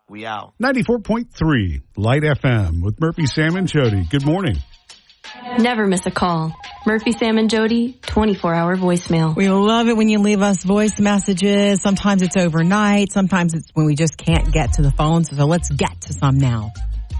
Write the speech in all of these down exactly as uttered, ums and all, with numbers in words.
We out. ninety-four point three Light F M with Murphy, Sam, and Jody. Good morning. Never miss a call. Murphy, Sam, and Jody, twenty-four hour voicemail. We love it when you leave us voice messages. Sometimes it's overnight. Sometimes it's when we just can't get to the phone. So let's get to some now.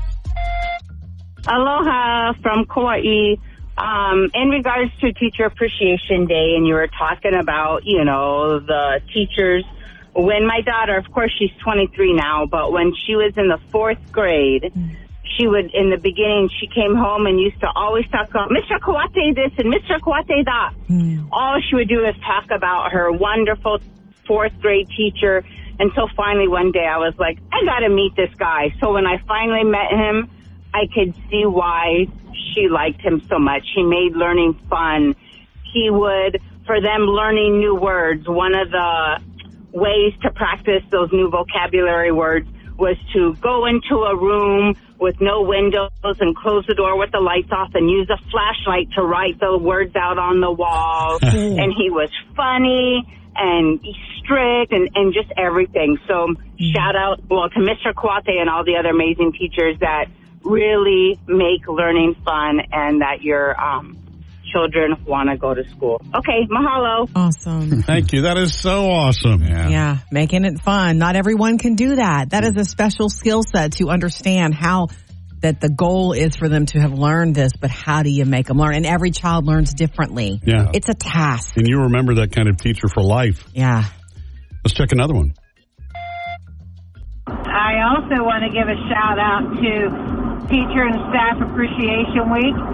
Aloha from Kauai. Um, in regards to Teacher Appreciation Day, and you were talking about, you know, the teachers. When my daughter, of course, she's twenty-three now, but when she was in the fourth grade, mm. she would, in the beginning, she came home and used to always talk about Mister Kawate this and Mister Kawate that. Mm. All she would do is talk about her wonderful fourth grade teacher. And so finally one day I was like, I got to meet this guy. So when I finally met him, I could see why she liked him so much. He made learning fun. He would, for them learning new words, one of the ways to practice those new vocabulary words was to go into a room with no windows and close the door with the lights off and use a flashlight to write the words out on the wall. And he was funny and strict and, and just everything. So mm-hmm. shout out, well, to Mister Kawate and all the other amazing teachers that really make learning fun and that your um, children want to go to school. Okay, mahalo. Awesome. Thank you. That is so awesome. Yeah. yeah, making it fun. Not everyone can do that. That is a special skill set to understand how that the goal is for them to have learned this, but how do you make them learn? And every child learns differently. Yeah. It's a task. And you remember that kind of teacher for life. Yeah. Let's check another one. I also want to give a shout out to Teacher and Staff Appreciation Week.